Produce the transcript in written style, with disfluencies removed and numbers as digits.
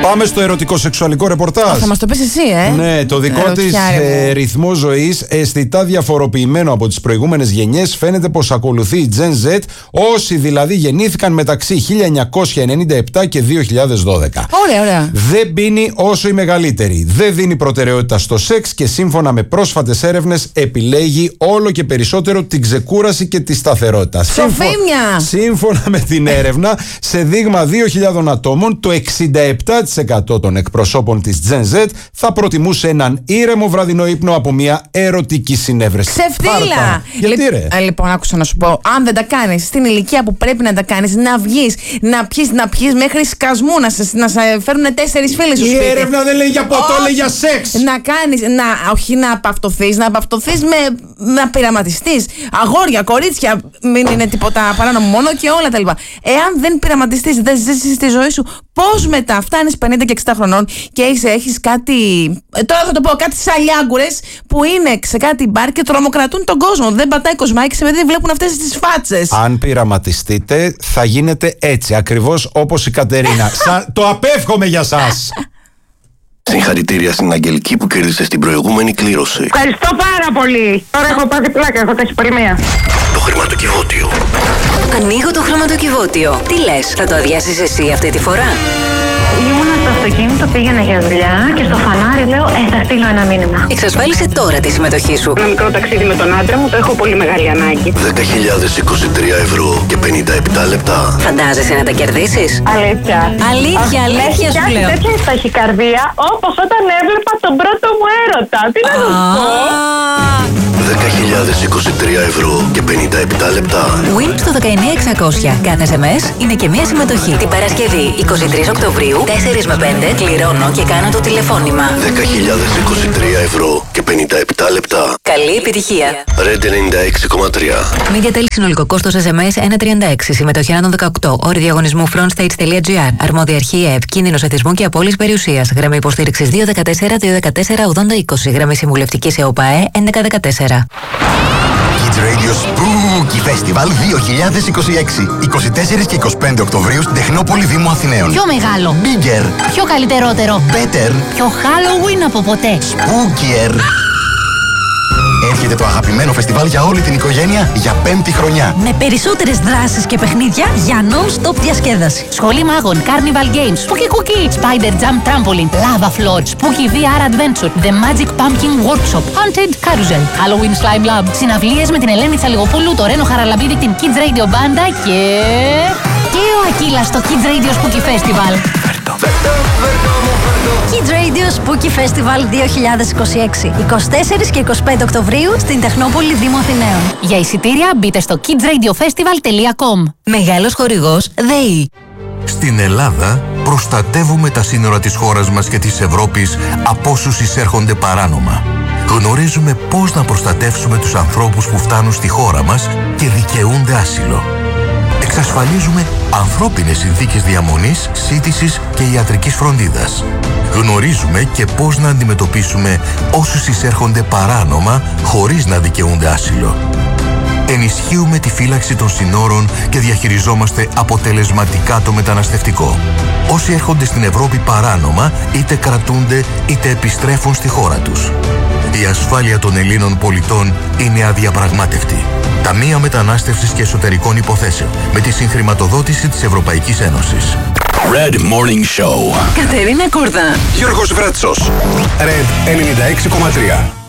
Πάμε στο ερωτικό σεξουαλικό ρεπορτάζ. Θα μας το πεις εσύ, Ναι, το δικό της ρυθμό ζωής, αισθητά διαφοροποιημένο από τις προηγούμενες γενιές, φαίνεται πως ακολουθεί η Gen Z, όσοι δηλαδή γεννήθηκαν μεταξύ 1997 και 2012. Ωραία. Δεν πίνει όσο οι μεγαλύτεροι. Δεν δίνει προτεραιότητα στο σεξ και σύμφωνα με πρόσφατες έρευνες επιλέγει όλο και περισσότερο την ξεκούραση και τη σταθερότητα. Σύμφωνα με την έρευνα, σε δείγμα 2.000 ατόμων, το 67% των εκπροσώπων της Gen Z θα προτιμούσε έναν ήρεμο βραδινό ύπνο από μια ερωτική συνέβρεση. Ξεφτύλα! Γιατί ρε? Λοιπόν, άκουσα να σου πω. Αν δεν τα κάνεις στην ηλικία που πρέπει να τα κάνεις, να βγεις, να πιεις μέχρι σκασμού, να σε φέρουν 4 φίλοι σου. Η έρευνα δεν λέει για ποτό, λέει για σεξ. Να κάνεις, όχι να απαυτωθείς, να πειραματιστείς. Αγόρια, κορίτσια, μην είναι τίποτα παράνομο μόνο και όλα τα λοιπά. Εάν δεν πειραματιστείς, δεν ζήσεις τη ζωή σου, πώς μετά φτάνεις 50 και 60 χρονών και έχεις κάτι. Τώρα θα το πω, κάτι σαλιάγκουρες που είναι σε κάτι μπαρ και τρομοκρατούν τον κόσμο. Δεν πατάει κοσμάκι σε παιδί, βλέπουν αυτές τις φάτσες. Αν πειραματιστείτε, θα γίνετε έτσι, ακριβώς όπως η Κατερίνα. Το απέφχομαι για σας. Συγχαρητήρια στην Αγγελική που κέρδισε στην προηγούμενη κλήρωση. Ευχαριστώ πάρα πολύ. Τώρα έχω πάθει πλάκα, έχω ταχυπολεμία. Το χρηματοκιβώτιο. Ανοίγω το χρηματοκιβώτιο. Τι λες, θα το αδειάσεις εσύ αυτή τη φορά? Ήμουνα στο αυτοκίνητο, πήγαινα για δουλειά και στο φανάρι λέω θα στείλω ένα μήνυμα. Εξασφάλισε τώρα τη συμμετοχή σου. Ένα μικρό ταξίδι με τον άντρα μου, το έχω πολύ μεγάλη ανάγκη. 10.023 ευρώ και 57 λεπτά. Φαντάζεσαι να τα κερδίσεις? Αλήθεια. Αλήθεια σου λέω. Τέτοια ταχυκαρδία όπως όταν έβλεπα τον πρώτο μου έρωτα. Τι να σου πω. 10.023 ευρώ και 57 λεπτά. Win στο 19600. Κάθε SMS είναι και μία συμμετοχή. Την Παρασκευή 23 Οκτωβρίου 4 με 5 κληρώνω και κάνω το τηλεφώνημα. 10.023 ευρώ και 57 λεπτά. Καλή επιτυχία. Red 96,3. Media-Tel συνολικό κόστος SMS 1,36. Συμμετοχή άνω των 18. Όροι διαγωνισμού frontstage.gr. Αρμόδια αρχή ΕΕΠ. Κίνδυνος εθισμού και απώλειας περιουσίας. Γραμμή υποστήριξης 214-214-8020. Γραμμή συμβουλευτικής ΕΟΠΑΕ 1114. Kids Radio Spooky Festival 2026. 24 και 25 Οκτωβρίου στην Τεχνόπολη Δήμου Αθηναίων. Πιο μεγάλο. Bigger. Πιο καλύτερότερο. Better. Πιο Halloween από ποτέ. Spookier. Έρχεται το αγαπημένο φεστιβάλ για όλη την οικογένεια για 5η χρονιά. Με περισσότερες δράσεις και παιχνίδια για non-stop διασκέδαση. Σχολή μάγων, Carnival Games, Spooky Cookie, Spider Jump Trampoline, Lava Floor, Spooky VR Adventure, The Magic Pumpkin Workshop, Haunted Carousel, Halloween Slime Lab, συναυλίες με την Ελένη Τσαλιγοπούλου, το Ρένο Χαραλαμπίδη, την Kids Radio Banda και ο Ακύλας στο Kids Radio Spooky Festival. Kids Radio Spooky Festival 2026. 24 και 25 Οκτωβρίου στην Τεχνόπολη Δήμου Αθηναίων. Για εισιτήρια μπείτε στο kidsradiofestival.com. Μεγάλος χορηγός ΔΕΗ. Στην Ελλάδα προστατεύουμε τα σύνορα της χώρας μας και της Ευρώπης από όσους εισέρχονται παράνομα. Γνωρίζουμε πώς να προστατεύσουμε τους ανθρώπους που φτάνουν στη χώρα μας και δικαιούνται άσυλο. Εξασφαλίζουμε ανθρώπινες συνθήκες διαμονής, σύντησης και ιατρικής φροντίδας. Γνωρίζουμε και πώς να αντιμετωπίσουμε όσους εισέρχονται παράνομα χωρίς να δικαιούνται άσυλο. Ενισχύουμε τη φύλαξη των συνόρων και διαχειριζόμαστε αποτελεσματικά το μεταναστευτικό. Όσοι έρχονται στην Ευρώπη παράνομα, είτε κρατούνται είτε επιστρέφουν στη χώρα τους. Η ασφάλεια των Ελλήνων πολιτών είναι αδιαπραγμάτευτη. Ταμεία Μετανάστευσης και Εσωτερικών Υποθέσεων με τη συγχρηματοδότηση της Ευρωπαϊκής Ένωσης. Red Morning Show. Κατερίνα Κούρδα. Γιώργος Βρέτσος. Red 96,3.